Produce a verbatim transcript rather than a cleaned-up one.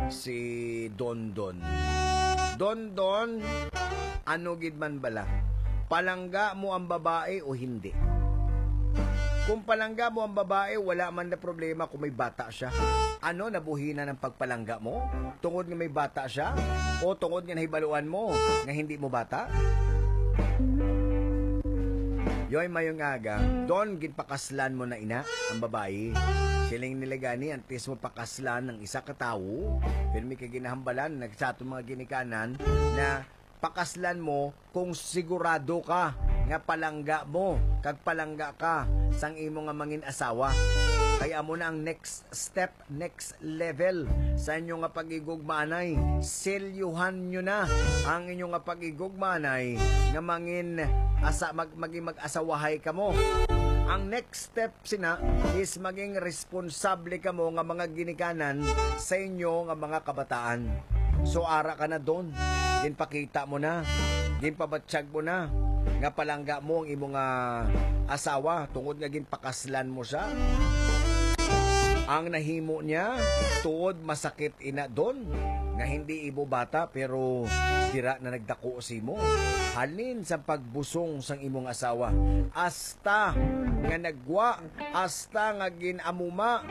si Don Don. Don Don, ano gid man bala? Palangga mo ang babae o hindi? Kung palangga mo ang babae, wala man na problema kung may bata siya. Ano, nabuhina ng pagpalangga mo? Tungod nga may bata siya? O tungod nga nahibaluan mo nga hindi mo bata? Yoy mayong aga, doon ginpakaslan mo na ina ang babae. Siling niligani, antes mo pakaslan ng isa ka tao, pero may kaginahambalan, nagsato mga ginikanan, na pakaslan mo kung sigurado ka nga palangga mo, kag palangga ka sang imo nga mangin asawa. Kaya mo na ang next step, next level sa inyo nga pagigugmanay. Selyuhan nyo na ang inyo nga pagigugmanay nga mangin asa, mag, maging mag-asawahay ka mo. Ang next step sina is maging responsable ka mo nga mga ginikanan sa inyo nga mga kabataan. So ara ka na doon. Ginpakita mo na, ginpabatsyag mo na nga palangga mo ang imong uh, asawa tungod nga ginpakaslan mo siya. Ang nahimo niya tuod masakit ina doon nga hindi ibo bata pero dira na nagdako si mo. Halin sa pagbusong sang imong asawa. Asta nga nagwa, asta nga ginamuma